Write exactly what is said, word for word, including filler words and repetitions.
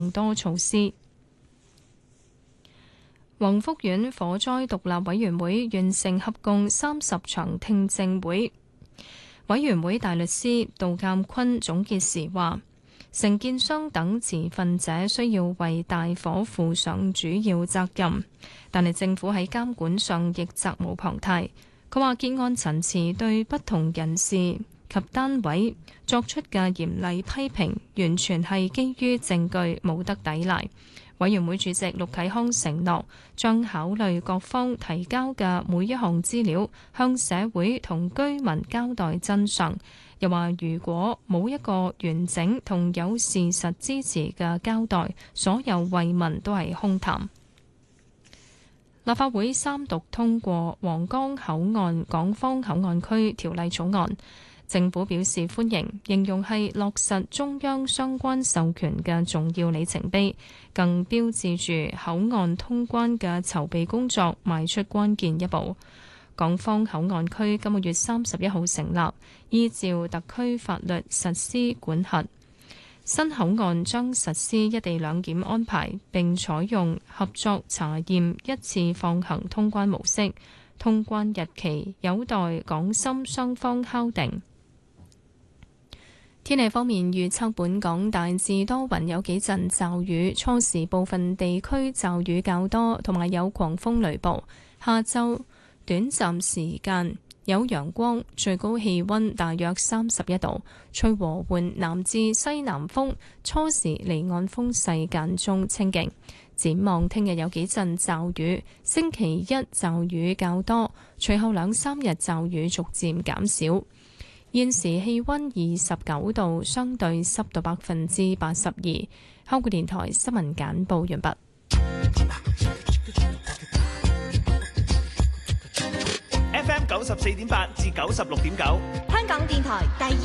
多措施。宏福苑火災獨立委員會完成合共三十場聽證會，委員會大律師杜鑑坤總結時話，承建商等持份者需要為大火負上主要責任，但係政府喺監管上亦責無旁貸。佢話結案陳詞對不同人士及單位作出嘅嚴厲批評，完全係基於證據，冇得抵賴。委員會主席陸啟康承諾將考慮各方提交嘅每一項資料，向社會同居民交代真相。又話如果冇一個完整同有事實支持嘅交代，所有慰問都係空談。立法會三讀通過皇崗口岸港方口岸區條例草案。政府表示歡迎，形容係落實中央相關授權嘅重要里程碑，更標誌住口岸通關嘅籌備工作邁出關鍵一步。港方口岸區今個月三十一號成立，依照特區法律實施管轄。新口岸將實施一地兩檢安排，並採用合作查驗一次放行通關模式。通關日期有待港深雙方敲定。天氣方面預測，本港大致多雲，有幾陣驟雨，初時部分地區驟雨較多，同埋有狂風雷暴。下晝短暫時間有陽光，最高氣溫大約三十一度，吹和緩南至西南風，初時離岸風勢間中清勁。展望聽日有幾陣驟雨，星期一驟雨較多，隨後兩三日驟雨逐漸減少。現時氣溫二十九度，相對濕度百分之八十二。香港電台新聞簡報完畢。 F M 九十四點八至九十六點九， 香港電台第二。